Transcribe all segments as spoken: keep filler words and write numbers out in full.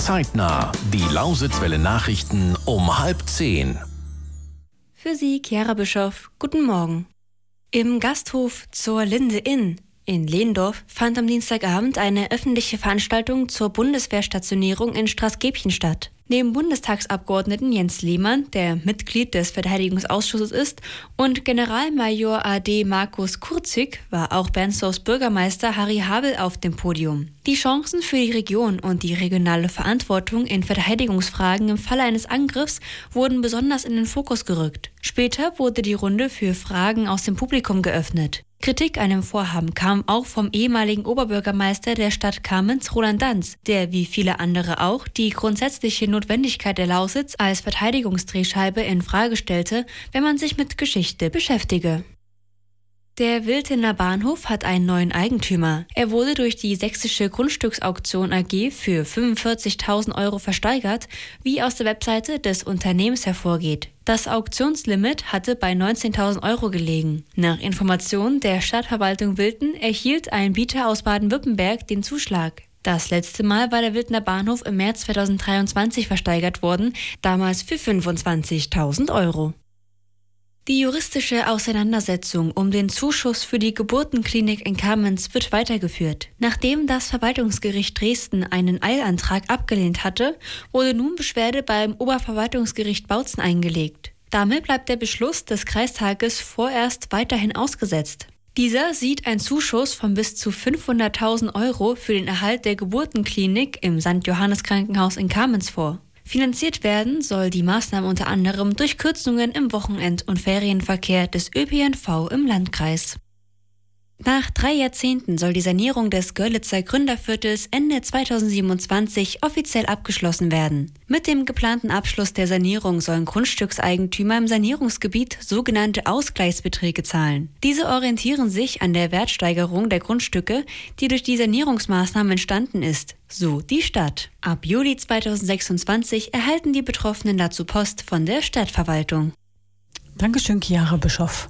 Zeitnah. Die Lausitzwelle Nachrichten um halb zehn. Für Sie, Chiara Bischoff. Guten Morgen. Im Gasthof zur Linde Inn in Lehndorf fand am Dienstagabend eine öffentliche Veranstaltung zur Bundeswehrstationierung in Straßgebchen statt. Neben Bundestagsabgeordneten Jens Lehmann, der Mitglied des Verteidigungsausschusses ist, und Generalmajor A D Markus Kurzig war auch Bernsdorfs Bürgermeister Harry Habel auf dem Podium. Die Chancen für die Region und die regionale Verantwortung in Verteidigungsfragen im Falle eines Angriffs wurden besonders in den Fokus gerückt. Später wurde die Runde für Fragen aus dem Publikum geöffnet. Kritik an dem Vorhaben kam auch vom ehemaligen Oberbürgermeister der Stadt Kamenz, Roland Danz, der wie viele andere auch die grundsätzliche Notwendigkeit der Lausitz als Verteidigungsdrehscheibe in Frage stellte, wenn man sich mit Geschichte beschäftige. Der Wiltener Bahnhof hat einen neuen Eigentümer. Er wurde durch die Sächsische Grundstücksauktion A G für fünfundvierzigtausend Euro versteigert, wie aus der Webseite des Unternehmens hervorgeht. Das Auktionslimit hatte bei neunzehntausend Euro gelegen. Nach Informationen der Stadtverwaltung Wilten erhielt ein Bieter aus Baden-Württemberg den Zuschlag. Das letzte Mal war der Wiltener Bahnhof im März zweitausenddreiundzwanzig versteigert worden, damals für fünfundzwanzigtausend Euro. Die juristische Auseinandersetzung um den Zuschuss für die Geburtenklinik in Kamenz wird weitergeführt. Nachdem das Verwaltungsgericht Dresden einen Eilantrag abgelehnt hatte, wurde nun Beschwerde beim Oberverwaltungsgericht Bautzen eingelegt. Damit bleibt der Beschluss des Kreistages vorerst weiterhin ausgesetzt. Dieser sieht einen Zuschuss von bis zu fünfhunderttausend Euro für den Erhalt der Geburtenklinik im Sankt Johannes Krankenhaus in Kamenz vor. Finanziert werden soll die Maßnahme unter anderem durch Kürzungen im Wochenend- und Ferienverkehr des Ö P N V im Landkreis. Nach drei Jahrzehnten soll die Sanierung des Görlitzer Gründerviertels Ende zweitausendsiebenundzwanzig offiziell abgeschlossen werden. Mit dem geplanten Abschluss der Sanierung sollen Grundstückseigentümer im Sanierungsgebiet sogenannte Ausgleichsbeträge zahlen. Diese orientieren sich an der Wertsteigerung der Grundstücke, die durch die Sanierungsmaßnahmen entstanden ist, so die Stadt. Ab Juli zweitausendsechsundzwanzig erhalten die Betroffenen dazu Post von der Stadtverwaltung. Dankeschön, Chiara Bischoff.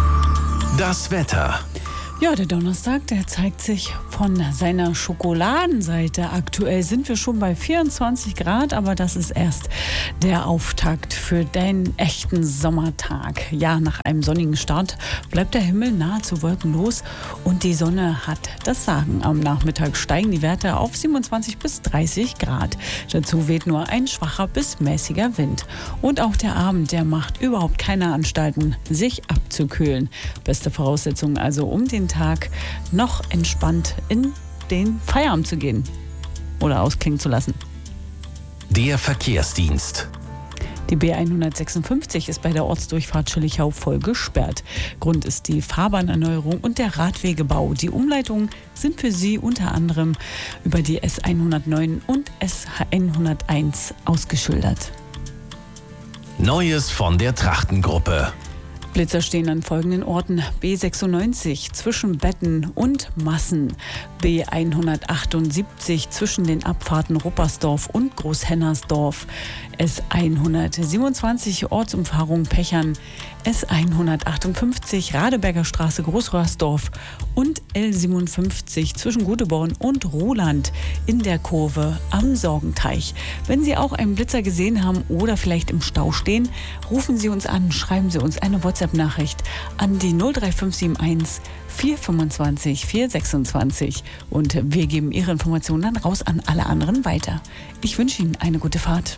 Das Wetter. Ja, der Donnerstag, der zeigt sich von seiner Schokoladenseite. Aktuell sind wir schon bei vierundzwanzig Grad, aber das ist erst der Auftakt für deinen echten Sommertag. Ja, nach einem sonnigen Start bleibt der Himmel nahezu wolkenlos und die Sonne hat das Sagen. Am Nachmittag steigen die Werte auf siebenundzwanzig bis dreißig Grad. Dazu weht nur ein schwacher bis mäßiger Wind. Und auch der Abend, der macht überhaupt keine Anstalten, sich abzukühlen. Beste Voraussetzungen also, um den Tag noch entspannt in den Feierabend zu gehen oder ausklingen zu lassen. Der Verkehrsdienst. Die B hundertsechsundfünfzig ist bei der Ortsdurchfahrt Schilligau voll gesperrt. Grund ist die Fahrbahnerneuerung und der Radwegebau. Die Umleitungen sind für Sie unter anderem über die S hundertneun und S hunderteins ausgeschildert. Neues von der Trachtengruppe. Blitzer stehen an folgenden Orten: B sechsundneunzig zwischen Betten und Massen, B hundertachtundsiebzig zwischen den Abfahrten Ruppersdorf und Großhennersdorf, S hundertsiebenundzwanzig Ortsumfahrung Pechern, S hundertachtundfünfzig Radeberger Straße Großröhrsdorf und L siebenundfünfzig zwischen Guteborn und Roland in der Kurve am Sorgenteich. Wenn Sie auch einen Blitzer gesehen haben oder vielleicht im Stau stehen, rufen Sie uns an, schreiben Sie uns eine WhatsApp-Nachricht an die null drei fünf sieben eins vier fünfundzwanzig vier sechsundzwanzig und wir geben Ihre Informationen dann raus an alle anderen weiter. Ich wünsche Ihnen eine gute Fahrt.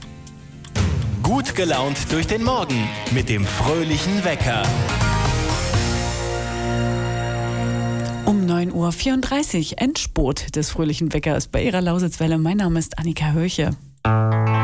Gut gelaunt durch den Morgen mit dem fröhlichen Wecker. Um neun Uhr vierunddreißig Endspurt des fröhlichen Weckers bei Ihrer Lausitzwelle. Mein Name ist Annika Hörche.